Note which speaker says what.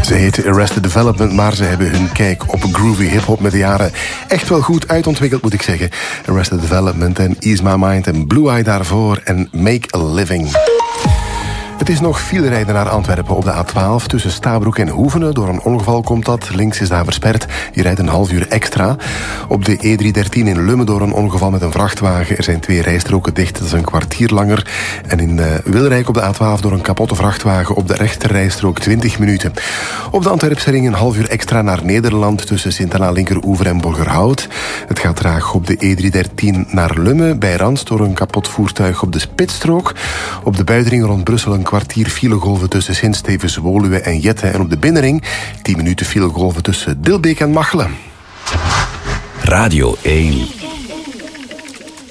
Speaker 1: Ze heten Arrested Development, maar ze hebben hun kijk op groovy hip-hop met de jaren echt wel goed uitontwikkeld, moet ik zeggen. Arrested Development en Ease My Mind en Blue Eye daarvoor en Make a Living. Het is nog file rijden naar Antwerpen op de A12 tussen Stabroek en Hoevenen. Door een ongeval komt dat. Links is daar versperd. Je rijdt een half uur extra. Op de E313 in Lummen door een ongeval met een vrachtwagen. Er zijn 2 rijstroken dicht. Dat is een kwartier langer. En in Wilrijk op de A12 door een kapotte vrachtwagen op de rechterrijstrook 20 minuten. Op de Antwerpse ring een half uur extra naar Nederland tussen Sint-Anna Linkeroever en Borgerhout. Het gaat traag op de E313 naar Lummen bij Rans door een kapot voertuig op de spitsstrook. Op de buitenring rond Brussel een kwartier filegolven tussen Sint-Stevens, Woluwe en Jette. En op de binnenring 10 minuten filegolven tussen Dilbeek en Machelen.
Speaker 2: Radio 1.